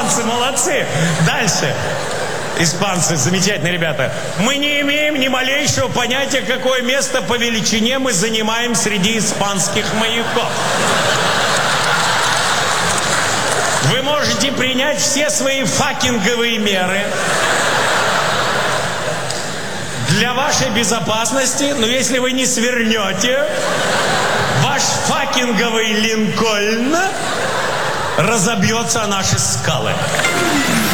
Испанцы молодцы. Дальше. Испанцы, замечательные ребята. Мы не имеем ни малейшего понятия, какое место по величине мы занимаем среди испанских маяков. Вы можете принять все свои факинговые меры для вашей безопасности, но если вы не свернете, ваш факинговый Линкольн разобьется о наши скалы.